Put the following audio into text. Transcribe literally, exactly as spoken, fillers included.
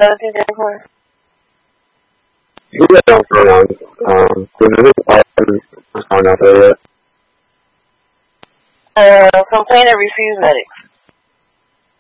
seventeen twenty-four? Yeah, don't go on. Um, so the department is on out there yet. Uh, complain and refuse medics.